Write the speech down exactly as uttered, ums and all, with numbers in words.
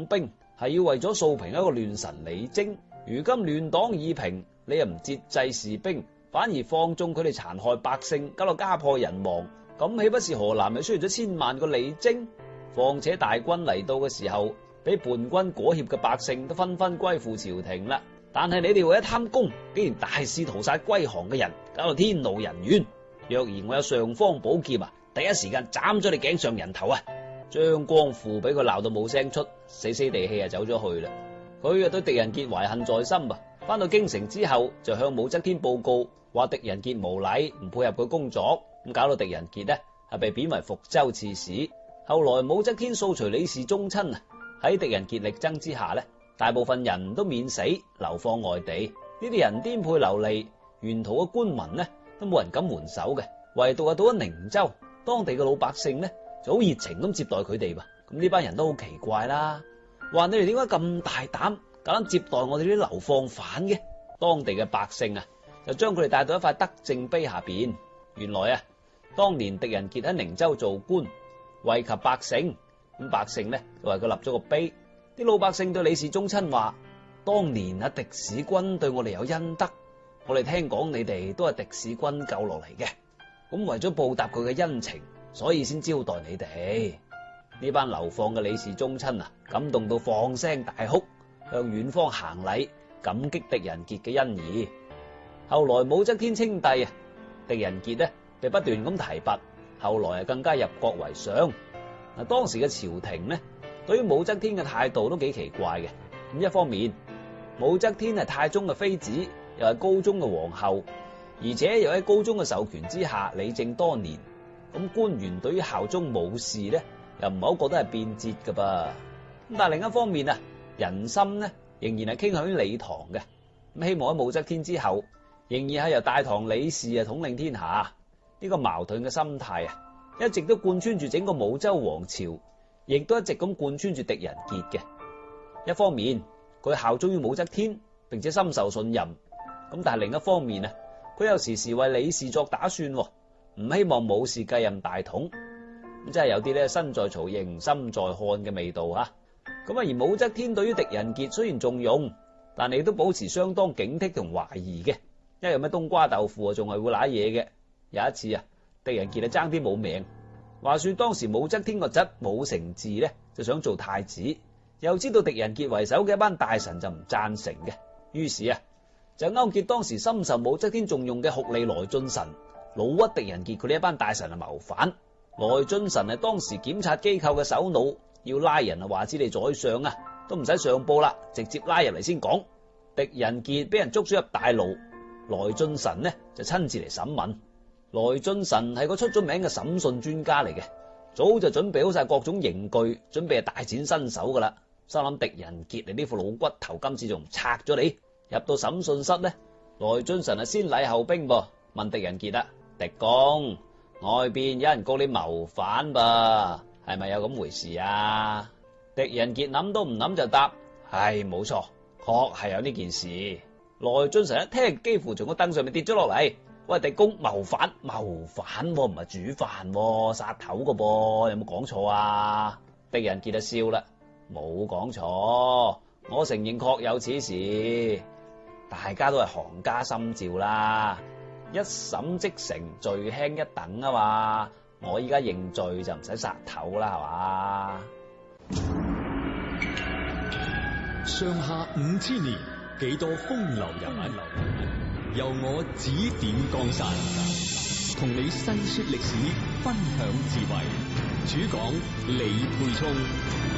用兵，係要為咗掃平一個亂臣李征。如今亂黨已平，你又唔節制士兵，反而放縱佢哋殘害百姓，搞到家破人亡，咁豈不是河南又出現咗千萬個李征？況且大軍嚟到嘅時候，俾叛軍裹挾嘅百姓都紛紛歸附朝廷啦。但係你哋為咗貪功，竟然大肆屠殺歸降嘅人，搞到天怒人怨。若然我有尚方寶劍啊，第一時間斬咗你頸上人頭啊！張光復俾佢鬧到冇聲出，死死地氣啊走咗去啦。佢啊對狄仁傑懷恨在心啊，翻到京城之後就向武則天報告，話狄仁傑無禮，唔配合佢工作，咁搞到狄仁傑呢係被貶為福州刺史。後來武則天掃除李氏宗親啊，喺狄仁傑力爭之下呢，大部分人都免死流放外地。呢啲人顛沛流離，沿途嘅官民呢都冇人敢援手嘅，唯獨係到咗寧州，當地嘅老百姓呢就好熱情咁接待佢哋噃。咁呢班人都好奇怪啦，話你哋點解咁大膽夠膽接待我哋啲流放犯嘅？當地嘅百姓啊，就將佢哋帶到一塊德政碑下邊。原來啊，當年狄仁傑喺寧州做官，惠及百姓，咁百姓呢就為佢立咗個碑。啲老百姓對李氏宗親話：當年啊，狄使君對我哋有恩德，我哋聽講你哋都係狄使君救落嚟嘅，咁為咗報答佢嘅恩情，所以先招待你哋。呢班流放嘅李氏宗親啊，感動到放聲大哭，向遠方行禮，感激狄仁傑嘅恩義。後來武則天稱帝啊，狄仁傑呢被不斷咁提拔，後來啊更加入閣為相。嗱，當時嘅朝廷呢，對於武則天嘅態度都幾奇怪嘅。咁一方面，武則天係太宗嘅妃子，又係高宗嘅皇后，而且又喺高宗嘅授權之下理政多年。咁官員對於效忠武氏呢，又唔係好覺得係變節噶噃。咁但係另一方面啊，人心呢仍然係傾向於李唐嘅。咁希望喺武則天之後，仍然係由大唐李氏啊統領天下。呢個矛盾嘅心態啊，一直都貫穿住整個武周王朝，亦都一直咁貫穿住狄仁傑嘅。一方面佢效忠於武則天，並且深受信任。咁但係另一方面啊，佢又時時為李氏作打算，唔希望武氏繼任大統。咁真係有啲咧身在曹營心在漢嘅味道吓。咁啊，而武則天對於狄仁傑雖然重用，但係亦都保持相當警惕同懷疑嘅，因為有咩冬瓜豆腐啊，仲係會瀨嘢嘅。有一次啊，狄仁傑啊爭啲冇命。話說當時武則天個侄武承嗣呢就想做太子，又知道狄仁傑為首嘅一班大臣就唔贊成嘅，於是啊就勾結當時深受武則天重用嘅酷吏來俊臣，老屈狄仁傑佢呢一班大臣啊謀反。來俊臣係當時檢察機構嘅首腦，要拉人啊，話知你宰相啊都唔使上報啦，直接拉入嚟先講。狄仁傑俾人捉咗入大牢，來俊臣呢就親自嚟審問。來俊臣係個出咗名嘅審訊專家嚟嘅，早就準備好晒各種刑具，準備係大展身手噶啦。心諗狄仁傑你呢副老骨頭，今次仲唔拆咗你？入到審訊室呢，來俊臣係先禮後兵噃，問狄仁傑啊，狄公，外邊有人告你謀反噃，係咪有咁回事啊？狄仁傑諗都唔諗就答，係冇錯，確係有呢件事。來俊臣一聽，幾乎從個凳上面跌咗落嚟。喂，狄公，謀反謀反唔係煮飯殺頭噶噃，有冇講錯啊？狄仁傑就笑啦，冇講錯，我承認確有此事。大家都係行家心照啦，一審即成，罪輕一等啊嘛。我依家認罪就唔使殺頭啦，係嘛？ 上下五千年，幾多風流人物，由我指點江山，同你細說歷史，分享智慧。主講李沛聰。